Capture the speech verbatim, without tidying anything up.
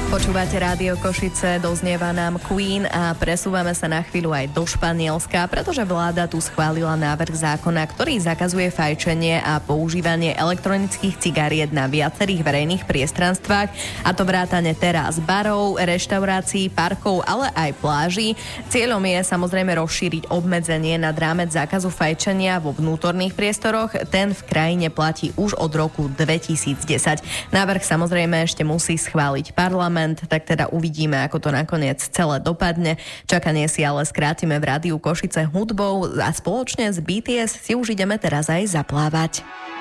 Počúvate Rádio Košice, doznieva nám Queen a presúvame sa na chvíľu aj do Španielska, pretože vláda tu schválila návrh zákona, ktorý zakazuje fajčenie a používanie elektronických cigariet na viacerých verejných priestranstvách, a to vrátane terás barov, reštaurácií, parkov, ale aj pláží. Cieľom je samozrejme rozšíriť obmedzenie nad rámec zákazu fajčenia vo vnútorných priestoroch. Ten v krajine platí už od roku dvetisícdesať. Návrh samozrejme ešte musí schváliť parlament, tak teda uvidíme, ako to nakoniec celé dopadne. Čakanie si ale skrátime v Rádiu Košice hudbou a spoločne s bé té es si už ideme teraz aj zaplávať.